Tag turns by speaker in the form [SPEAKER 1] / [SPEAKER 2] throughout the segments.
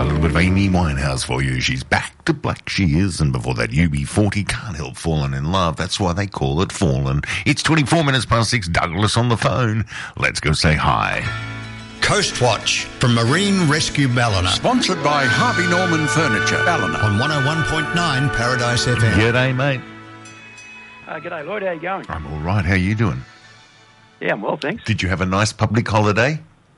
[SPEAKER 1] A little bit of Amy Winehouse for you. She's back to black, she is. And before that, UB40, Can't Help Falling in Love. That's why they call it Fallen. It's 24 minutes past 6. Douglas on the phone. Let's go say hi.
[SPEAKER 2] Coast Watch from Marine Rescue Ballina.
[SPEAKER 3] Sponsored by Harvey Norman Furniture, Ballina.
[SPEAKER 2] On 101.9 Paradise FM.
[SPEAKER 1] G'day, mate.
[SPEAKER 4] G'day, Lloyd. How you going?
[SPEAKER 1] I'm all right. How are you doing?
[SPEAKER 4] Yeah, I'm well, thanks.
[SPEAKER 1] Did you have a nice public holiday?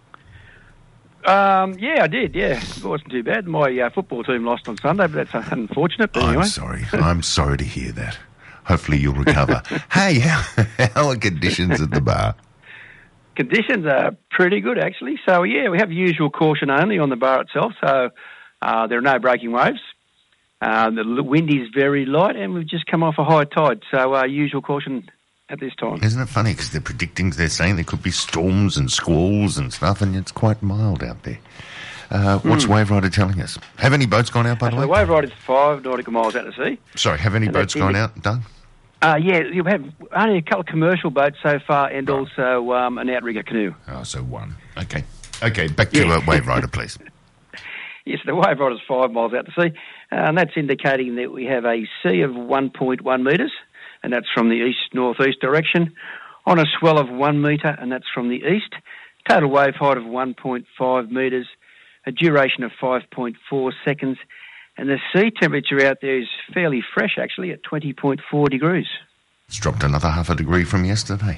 [SPEAKER 4] Yeah, I did, yeah. It wasn't too bad. My football team lost on Sunday, but that's unfortunate. But anyway.
[SPEAKER 1] I'm sorry. I'm sorry to hear that. Hopefully you'll recover. Hey, how are conditions at the bar?
[SPEAKER 4] Conditions are pretty good, actually. So, yeah, we have usual caution only on the bar itself. So, there are no breaking waves. The wind is very light, and we've just come off a high tide. So, usual caution at this time.
[SPEAKER 1] Isn't it funny? Because they're saying there could be storms and squalls and stuff, and it's quite mild out there. What's Wave Rider telling us? Have any boats gone out, by the way?
[SPEAKER 4] The Wave Rider's 5 nautical miles out to sea.
[SPEAKER 1] Sorry, have any boats gone out, Doug?
[SPEAKER 4] Yeah, you have only a couple of commercial boats so far, and also an outrigger canoe.
[SPEAKER 1] Oh, so one. Okay, back to Wave Rider, please.
[SPEAKER 4] Yes, the Wave Rider's 5 miles out to sea, and that's indicating that we have a sea of 1.1 metres, and that's from the east-northeast direction, on a swell of 1 metre, and that's from the east. Total wave height of 1.5 metres, a duration of 5.4 seconds, and the sea temperature out there is fairly fresh, actually, at 20.4 degrees.
[SPEAKER 1] It's dropped another half a degree from yesterday.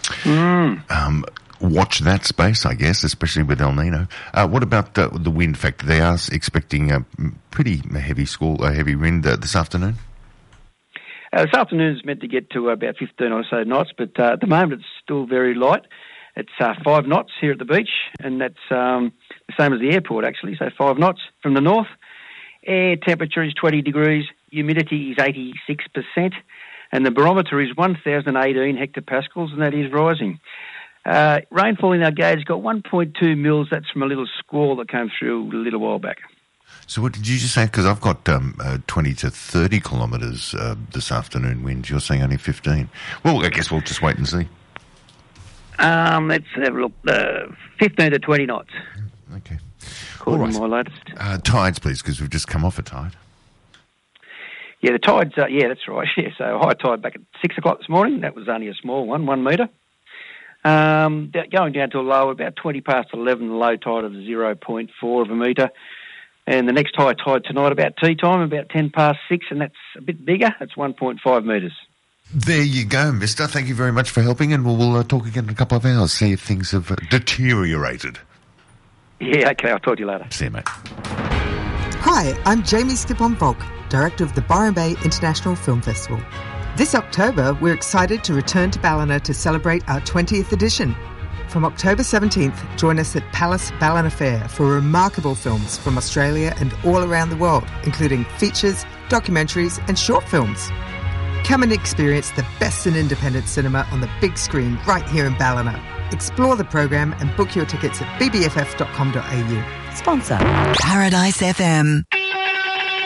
[SPEAKER 1] Watch that space, I guess, especially with El Nino. What about the wind factor? They are expecting a pretty heavy heavy wind this afternoon.
[SPEAKER 4] This afternoon is meant to get to about 15 or so knots, but at the moment it's still very light. It's 5 knots here at the beach, and that's the same as the airport, actually, so 5 knots from the north. Air temperature is 20 degrees, humidity is 86%, and the barometer is 1,018 hectopascals, and that is rising. Rainfall in our gauge got 1.2 mils. That's from a little squall that came through a little while back.
[SPEAKER 1] So what did you just say? Because I've got 20 to 30 kilometres this afternoon winds. You're saying only 15. Well, I guess we'll just wait and see.
[SPEAKER 4] Let's have a look. 15 to 20 knots.
[SPEAKER 1] Okay.
[SPEAKER 4] According to my latest.
[SPEAKER 1] Tides, please, because we've just come off a tide.
[SPEAKER 4] Yeah, the tides, yeah, that's right. Yeah, so high tide back at 6 o'clock this morning. That was only a small one, 1 metre. Going down to a low about 20 past 11, the low tide of 0.4 of a metre. And the next high tide tonight about tea time, about 10 past 6, and that's a bit bigger. It's 1.5 metres.
[SPEAKER 1] There you go, mister. Thank you very much for helping, and we'll talk again in a couple of hours, see if things have deteriorated.
[SPEAKER 4] Yeah, okay, I'll talk to you later.
[SPEAKER 1] See you, mate.
[SPEAKER 5] Hi, I'm Jamie Stippon-Volk, Director of the Byron Bay International Film Festival. This October, we're excited to return to Ballina to celebrate our 20th edition. From October 17th, join us at Palace Ballina Fair for remarkable films from Australia and all around the world, including features, documentaries and short films. Come and experience the best in independent cinema on the big screen right here in Ballina. Explore the program and book your tickets at bbff.com.au.
[SPEAKER 6] Sponsor Paradise FM.